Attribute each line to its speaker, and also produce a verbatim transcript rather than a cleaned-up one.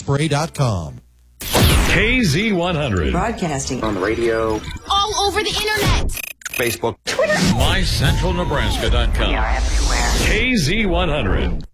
Speaker 1: spray dot com.
Speaker 2: K Z one hundred.
Speaker 3: Broadcasting
Speaker 4: on the radio,
Speaker 5: all over the internet,
Speaker 4: Facebook,
Speaker 2: Twitter, my central nebraska dot com.
Speaker 3: We are everywhere.
Speaker 2: K Z one hundred.